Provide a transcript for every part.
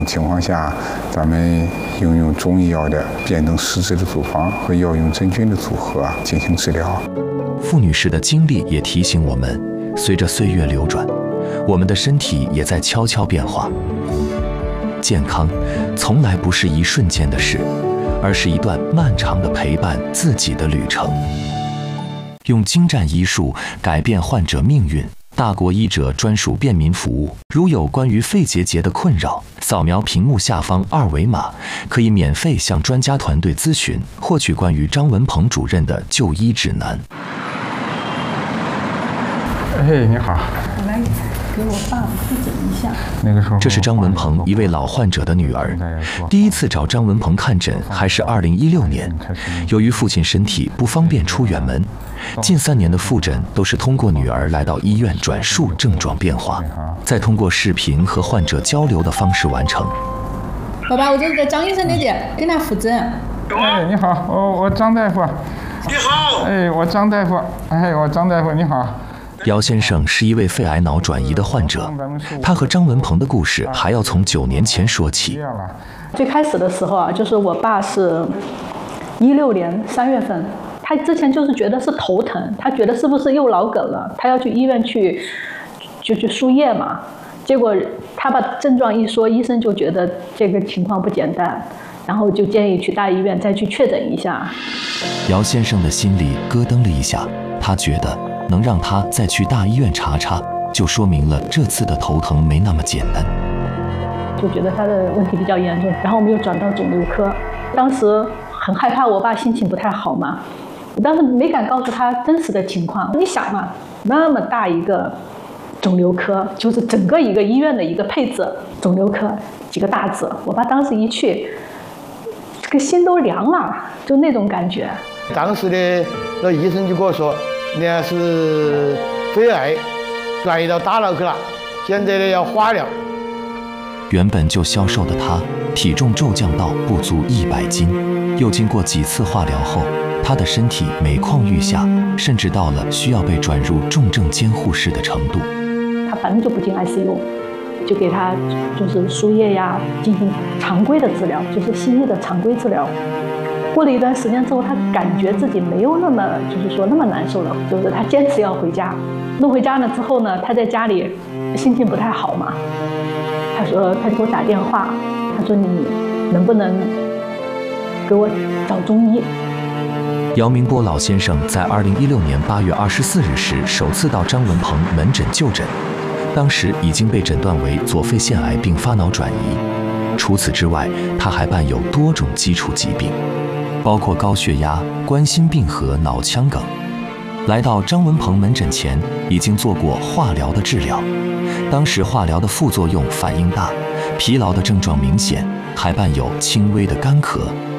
情况下，咱们应用中医药的辨证施治的组方和药用真菌的组合进行治疗。 傅女士的经历也提醒我们，随着岁月流转，我们的身体也在悄悄变化。健康从来不是一瞬间的事，而是一段漫长的陪伴自己的旅程。用精湛医术改变患者命运，大国医者专属便民服务。如有关于肺结节的困扰，扫描屏幕下方2维码，可以免费向专家团队咨询，获取关于张文鹏主任的就医指南。 嘿，你好。 我来给我爸复诊一下。 那个时候， 这是张文鹏一位老患者的女儿。第一次找张文鹏看诊还是2016年，由于父亲身体不方便出远门，近3年的复诊都是通过女儿来到医院转述症状变化，再通过视频和患者交流的方式完成。 爸爸，我这是在张医生那里给他复诊。 哎，你好，我张大夫。 你好。 哎，我张大夫。哎，我张大夫，你好。 姚先生是一位肺癌脑转移的患者，他和张文鹏的故事还要从9年前说起。 最开始的时候啊，就是我爸是16年3月份，他之前就是觉得是头疼，他觉得是不是又脑梗了，他要去医院去输液嘛。结果他把症状一说，医生就觉得这个情况不简单，然后就建议去大医院再去确诊一下。 姚先生的心里咯噔了一下，他觉得能让他再去大医院查查，就说明了这次的头疼没那么简单。 就觉得他的问题比较严重，然后我们又转到肿瘤科。当时很害怕我爸心情不太好嘛，我当时没敢告诉他真实的情况。你想嘛，那么大一个肿瘤科，就是整个一个医院的一个配置，肿瘤科几个大字，我爸当时一去，这个心都凉了，就那种感觉。 当时的那医生就跟我说，你还是肺癌转移到大脑去了，现在呢要化疗。 原本就消瘦的他，体重骤降到不足100斤，又经过几次化疗后，他的身体每况愈下，甚至到了需要被转入重症监护室的程度。 他反正就不进 ICU， 就给他就是输液呀，进行常规的治疗，就是西医的常规治疗。过了一段时间之后，他感觉自己没有那么就是说那么难受了，就是他坚持要回家。弄回家了之后呢，他在家里心情不太好嘛，他就给我打电话，他说你能不能给我找中医。 姚明波老先生在2016年8月24日时首次到张文鹏门诊就诊，当时已经被诊断为左肺腺癌并发脑转移。除此之外，他还伴有多种基础疾病，包括高血压、冠心病和脑腔梗。来到张文鹏门诊前，已经做过化疗的治疗，当时化疗的副作用反应大，疲劳的症状明显，还伴有轻微的干咳。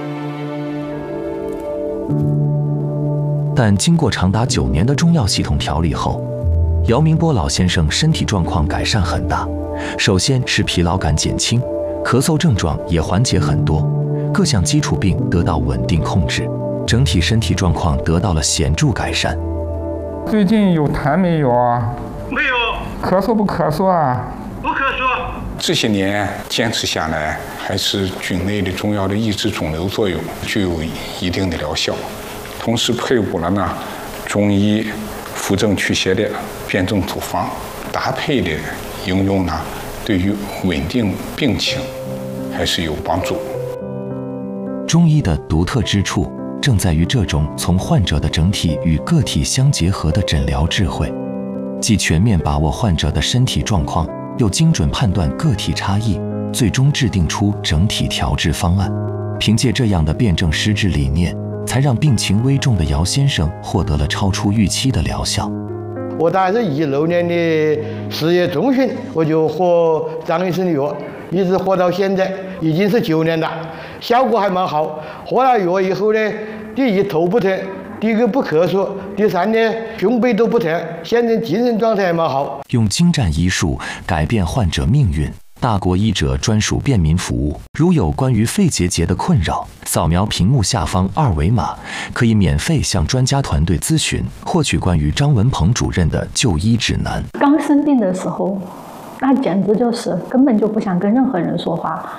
但经过长达9年的中药系统调理后，姚明波老先生身体状况改善很大。首先是疲劳感减轻，咳嗽症状也缓解很多，各项基础病得到稳定控制，整体身体状况得到了显著改善。 最近有痰没有啊？ 没有。 咳嗽不咳嗽啊？ 不咳嗽。 这些年坚持下来，还是菌类的中药的抑制肿瘤作用具有一定的疗效。同时配伍了呢中医扶正祛邪的辨证组方，搭配的应用呢，对于稳定病情还是有帮助。 中医的独特之处正在于这种从患者的整体与个体相结合的诊疗智慧，既全面把握患者的身体状况，又精准判断个体差异，最终制定出整体调治方案。凭借这样的辨证施治理念，才让病情危重的姚先生获得了超出预期的疗效。 我大概是16年的10月中旬，我就喝张医生的药，一直喝到现在，已经是9年了，效果还蛮好。喝了药以后呢，第一头不疼，第一个不咳嗽，第三呢胸背都不疼，现在精神状态还蛮好。 用精湛医术改变患者命运，大国医者专属便民服务。如有关于肺结节的困扰，扫描屏幕下方2维码，可以免费向专家团队咨询，获取关于张文鹏主任的就医指南。 刚生病的时候，那简直就是根本就不想跟任何人说话，